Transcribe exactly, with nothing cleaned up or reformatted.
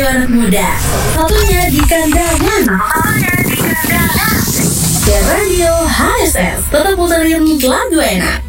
anak muda. Satunya di kandangan. Satunya di kandangan. The Radio H S S tetap puterin lagu enak.